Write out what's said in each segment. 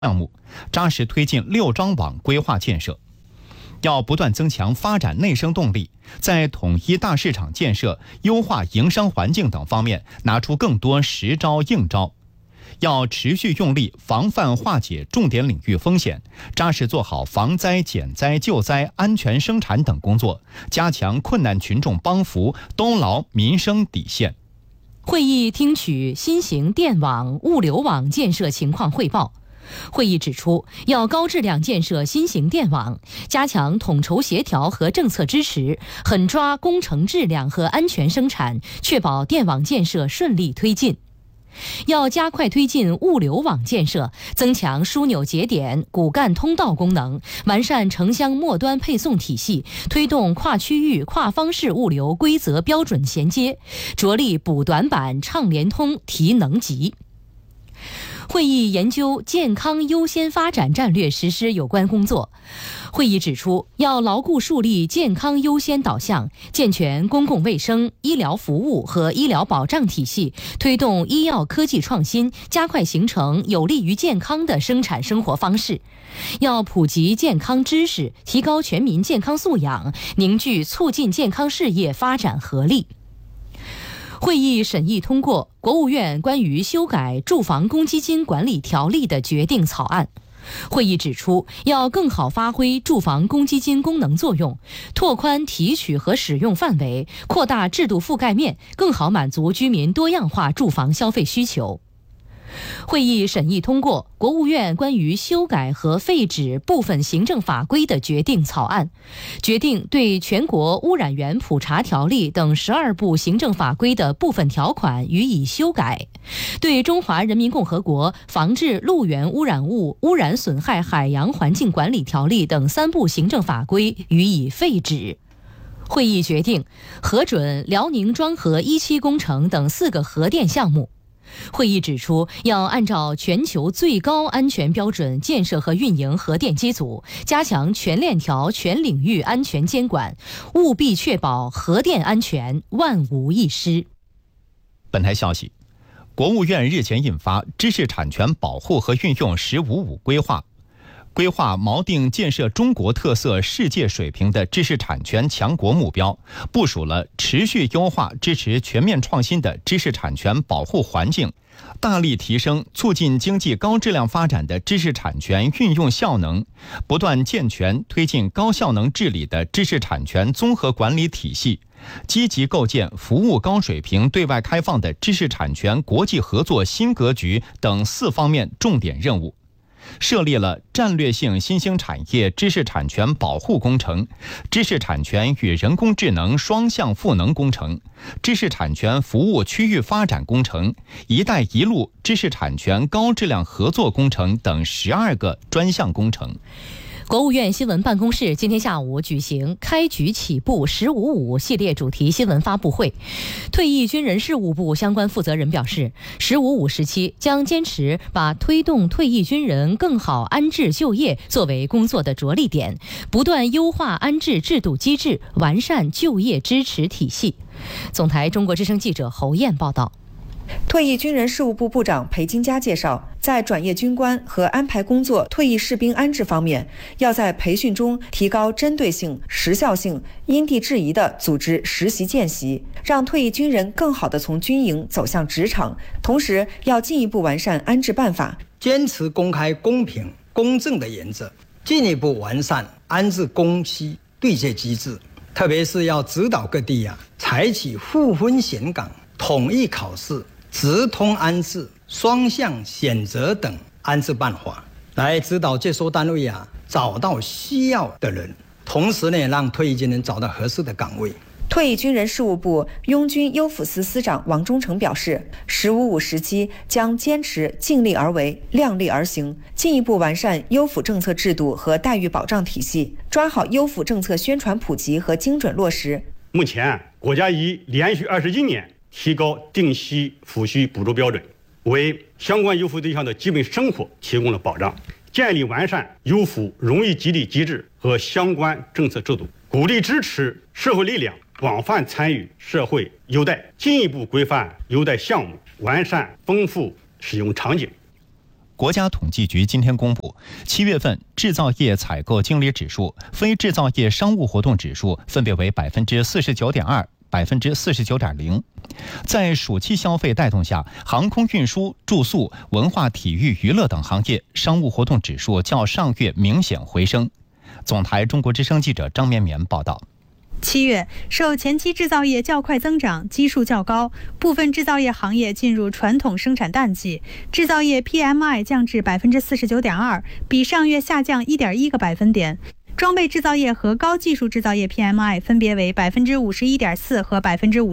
项目，扎实推进6张网规划建设。要不断增强发展内生动力，在统一大市场建设、优化营商环境等方面拿出更多实招硬招。要持续用力防范化解重点领域风险，扎实做好防灾减灾救灾、安全生产等工作，加强困难群众帮扶，兜牢民生底线。 会议听取新型电网、物流网建设情况汇报。会议指出，要高质量建设新型电网，加强统筹协调和政策支持，狠抓工程质量和安全生产，确保电网建设顺利推进。要加快推进物流网建设，增强枢纽节点、骨干通道功能，完善城乡末端配送体系，推动跨区域、跨方式物流规则标准衔接，着力补短板、畅联通、提能级。会议研究健康优先发展战略实施有关工作。会议指出，要牢固树立健康优先导向，健全公共卫生、医疗服务和医疗保障体系，推动医药科技创新，加快形成有利于健康的生产生活方式。要普及健康知识，提高全民健康素养，凝聚促进健康事业发展合力。会议审议通过国务院关于修改住房公积金管理条例的决定草案。会议指出，要更好发挥住房公积金功能作用，拓宽提取和使用范围，扩大制度覆盖面，更好满足居民多样化住房消费需求。会议审议通过国务院关于修改和废止部分行政法规的决定草案，决定对全国污染源普查条例等12部行政法规的部分条款予以修改，对中华人民共和国防治陆源污染物污染损害海洋环境管理条例等3部行政法规予以废止。会议决定核准辽宁庄河1期工程等4个核电项目。会议指出，要按照全球最高安全标准建设和运营核电机组，加强全链条、全领域安全监管，务必确保核电安全万无一失。 本台消息，国务院日前印发《知识产权保护和运用“十五五”规划》，规划锚定建设中国特色世界水平的知识产权强国目标，部署了持续优化支持全面创新的知识产权保护环境，大力提升促进经济高质量发展的知识产权运用效能，不断健全推进高效能治理的知识产权综合管理体系，积极构建服务高水平对外开放的知识产权国际合作新格局等4方面重点任务。设立了战略性新兴产业知识产权保护工程、知识产权与人工智能双向赋能工程、知识产权服务区域发展工程、一带一路知识产权高质量合作工程等12个专项工程。 国务院新闻办公室今天下午举行开局起步“15.5”系列主题新闻发布会。退役军人事务部相关负责人表示，“15.5”时期将坚持把推动退役军人更好安置就业作为工作的着力点，不断优化安置制度机制，完善就业支持体系。总台中国之声记者侯燕报道。 退役军人事务部部长裴金佳介绍，在转业军官和安排工作、退役士兵安置方面，要在培训中提高针对性、时效性，因地制宜地组织实习见习，让退役军人更好地从军营走向职场。同时，要进一步完善安置办法， 坚持公开、公平、公正的原则，进一步完善安置工期对接机制，特别是要指导各地采取互分选岗、统一考试、直通安置、双向选择等安置办法，来指导接收单位找到需要的人，同时呢，让退役军人找到合适的岗位。 退役军人事务部拥军优抚司司长王忠诚表示，“15.5”时期将坚持尽力而为、量力而行，进一步完善优抚政策制度和待遇保障体系，抓好优抚政策宣传普及和精准落实。 目前，国家已连续21年提高定期抚恤补助标准，为相关优抚对象的基本生活提供了保障，建立完善优抚荣誉激励机制和相关政策制度，鼓励支持社会力量广泛参与社会优待，进一步规范优待项目，完善丰富使用场景。 国家统计局今天公布，7月份制造业采购经理指数、非制造业商务活动指数分别为49.2%、49.0%。在暑期消费带动下，航空运输、住宿、文化体育娱乐等行业商务活动指数较上月明显回升。总台中国之声记者张绵绵报道。 7月，受前期制造业较快增长、基数较高，部分制造业行业进入传统生产淡季，制造业 PMI 降至49.2%，比上月下降1.1个百分点。装备制造业和高技术制造业 PMI 分别为51.4%和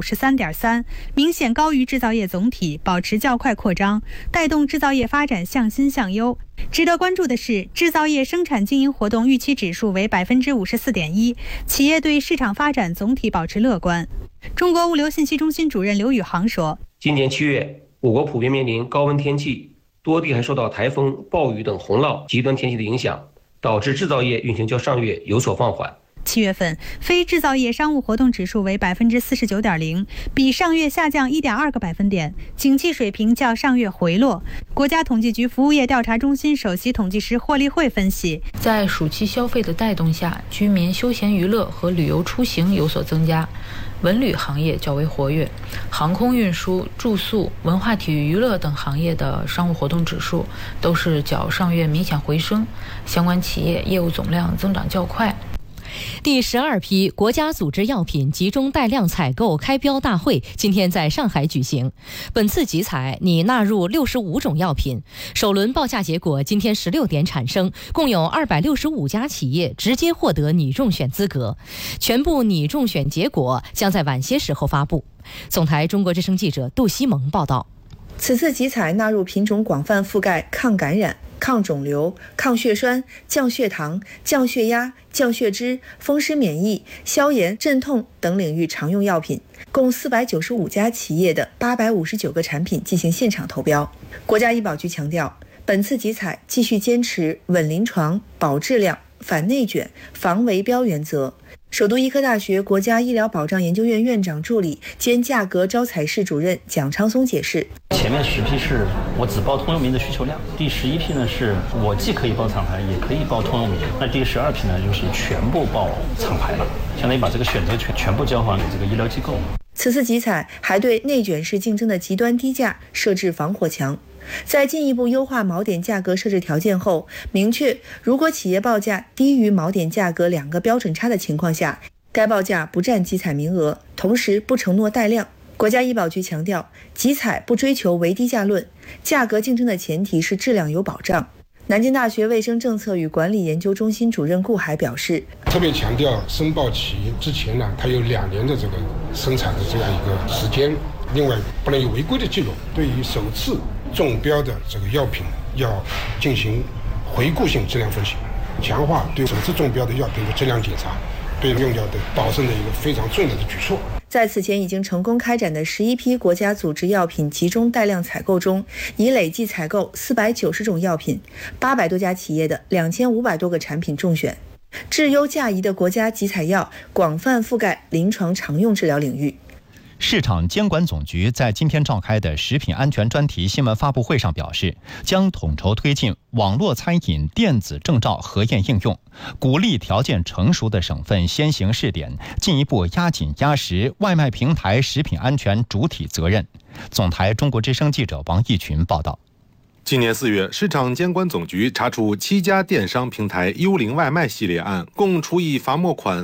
53.3%，明显高于制造业总体，保持较快扩张，带动制造业发展向新向优。值得关注的是，制造业生产经营活动预期指数为54.1%，企业对市场发展总体保持乐观。中国物流信息中心主任刘宇航说：“ 今年7月，我国普遍面临高温天气，多地还受到台风、暴雨等洪涝极端天气的影响。”导致制造业运行较上月有所放缓。 7月份，非制造业商务活动指数为49.0%，比上月下降1.2个百分点，景气水平较上月回落。国家统计局服务业调查中心首席统计师霍立慧分析， 在暑期消费的带动下，居民休闲娱乐和旅游出行有所增加。文旅行业较为活跃，航空运输、住宿、文化体育娱乐等行业的商务活动指数都是较上月明显回升，相关企业业务总量增长较快。 第12批国家组织药品集中带量采购开标大会今天在上海举行，本次集采拟纳入65种药品，首轮报价结果今天16点产生，共有265家企业直接获得拟中选资格，全部拟中选结果将在晚些时候发布。总台中国之声记者杜西蒙报道。 此次集采纳入品种广泛覆盖抗感染、抗肿瘤、抗血栓、降血糖、降血压、降血脂、风湿免疫、消炎、镇痛等领域常用药品，共495家企业的859个产品进行现场投标。国家医保局强调，本次集采继续坚持稳临床、保质量、反内卷、防围标原则。首都医科大学国家医疗保障研究院院长助理兼价格招采室主任蒋昌松解释， 前面10批是我只报通用名的需求量，第11批呢是我既可以报厂牌也可以报通用名，那第12批呢就是全部报厂牌了，相当于把这个选择权全部交还给这个医疗机构。 此次集采还对内卷式竞争的极端低价设置防火墙，在进一步优化锚点价格设置条件后，明确如果企业报价低于锚点价格2个标准差的情况下，该报价不占集采名额，同时不承诺带量。国家医保局强调，集采不追求唯低价论，价格竞争的前提是质量有保障。南京大学卫生政策与管理研究中心主任顾海表示， 特别强调申报期之前呢，它有2年的这个生产的这样一个时间，另外不能有违规的记录。对于首次中标的这个药品要进行回顾性质量分析，强化对首次中标的药品的质量检查，对用药的保证的一个非常重要的举措。 在此前已经成功开展的11批国家组织药品集中带量采购中，已累计采购490种药品，800多家企业的2500多个产品中选。质优价宜的国家集采药广泛覆盖临床常用治疗领域。 市场监管总局在今天召开的食品安全专题新闻发布会上表示，将统筹推进网络餐饮电子证照核验应用，鼓励条件成熟的省份先行试点，进一步压紧压实外卖平台食品安全主体责任。总台中国之声记者王义群报道。 今年4月，市场监管总局查处7家电商平台幽灵外卖系列案，共处以罚没款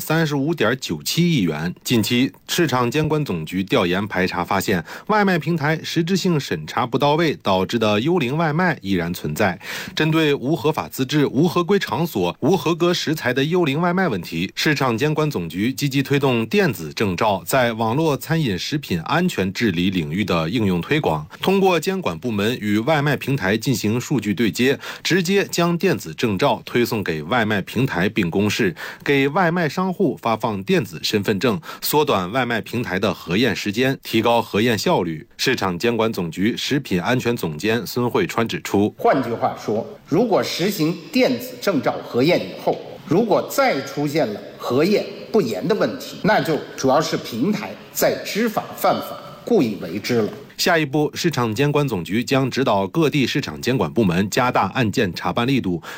35.97亿元。近期，市场监管总局调研排查发现，外卖平台实质性审查不到位导致的幽灵外卖依然存在。针对无合法资质、无合规场所、无合格食材的幽灵外卖问题，市场监管总局积极推动电子证照在网络餐饮食品安全治理领域的应用推广，通过监管部门与外卖平台进行数据对接，直接将电子证照推送给外卖平台并公示，给外卖商户发放电子身份证，缩短外卖平台的核验时间，提高核验效率。市场监管总局食品安全总监孙慧川指出， 换句话说，如果实行电子证照核验以后，如果再出现了核验不严的问题，那就主要是平台在知法犯法，故意为之了。 下一步，市场监管总局将指导各地市场监管部门加大案件查办力度，